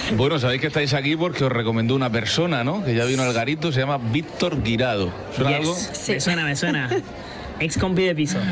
Bueno, sabéis que estáis aquí porque os recomendó una persona, ¿no? Que ya vino al garito, se llama Víctor Guirado. ¿Suena algo? Sí. Me suena. Ex compi de piso.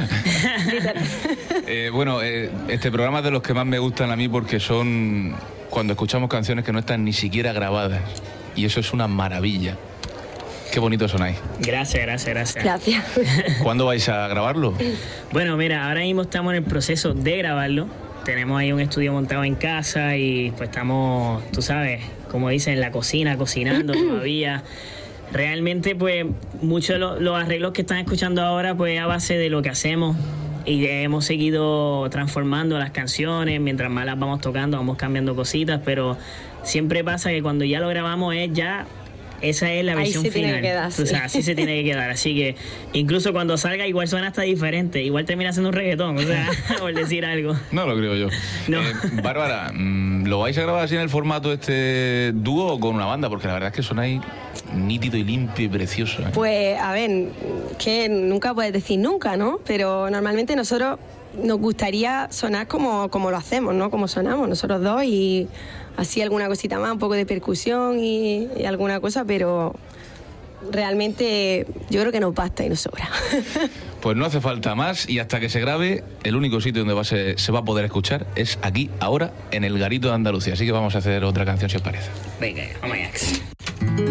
Este programa es de los que más me gustan a mí porque son cuando escuchamos canciones que no están ni siquiera grabadas. Y eso es una maravilla. Qué bonito sonáis. Gracias. Gracias. ¿Cuándo vais a grabarlo? Bueno, mira, ahora mismo estamos en el proceso de grabarlo. Tenemos ahí un estudio montado en casa y pues estamos, tú sabes, como dicen, en la cocina, cocinando todavía. Realmente, pues, muchos de los arreglos que están escuchando ahora, pues, a base de lo que hacemos. Y hemos seguido transformando las canciones, mientras más las vamos tocando, vamos cambiando cositas, pero siempre pasa que cuando ya lo grabamos esa es la versión final. Tiene que quedar, o sea, así se tiene que quedar. Así que incluso cuando salga igual suena hasta diferente. Igual termina siendo un reggaetón, o sea, por decir algo. No lo creo yo. No. Bárbara, ¿lo vais a grabar así en el formato este dúo o con una banda? Porque la verdad es que sonáis nítido y limpio y precioso. Pues, a ver, que nunca puedes decir nunca, ¿no? Pero normalmente nosotros nos gustaría sonar como lo hacemos, ¿no? Como sonamos nosotros dos y así alguna cosita más, un poco de percusión y alguna cosa, pero realmente yo creo que nos basta y nos sobra. Pues no hace falta más y hasta que se grabe, el único sitio donde se va a poder escuchar es aquí, ahora, en el Garito de Andalucía. Así que vamos a hacer otra canción si os parece. Venga, vamos allá.